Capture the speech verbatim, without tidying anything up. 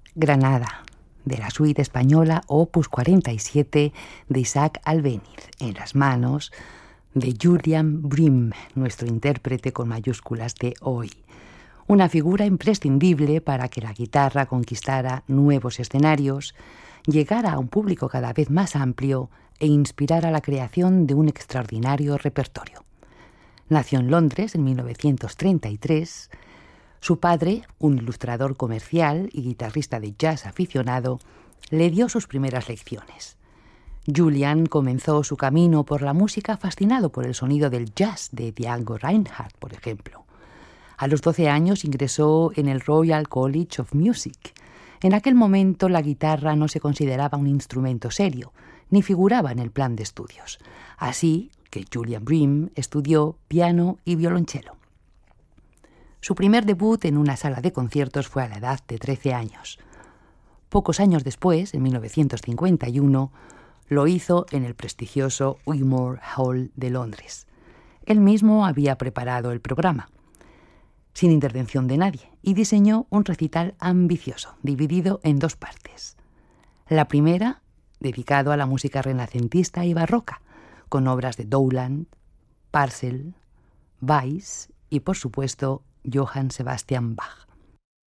Granada, de la suite española Opus cuarenta y siete de Isaac Albéniz, en las manos de Julian Bream, nuestro intérprete con mayúsculas de hoy. Una figura imprescindible para que la guitarra conquistara nuevos escenarios, llegara a un público cada vez más amplio e inspirara la creación de un extraordinario repertorio. Nació en Londres en mil novecientos treinta y tres. Su padre, un ilustrador comercial y guitarrista de jazz aficionado, le dio sus primeras lecciones. Julian comenzó su camino por la música fascinado por el sonido del jazz de Django Reinhardt, por ejemplo. A los doce años ingresó en el Royal College of Music. En aquel momento la guitarra no se consideraba un instrumento serio, ni figuraba en el plan de estudios. Así que Julian Bream estudió piano y violonchelo. Su primer debut en una sala de conciertos fue a la edad de trece años. Pocos años después, en mil novecientos cincuenta y uno, lo hizo en el prestigioso Wigmore Hall de Londres. Él mismo había preparado el programa, sin intervención de nadie, y diseñó un recital ambicioso, dividido en dos partes. La primera, dedicado a la música renacentista y barroca, con obras de Dowland, Purcell, Weiss y, por supuesto, Johann Sebastian Bach.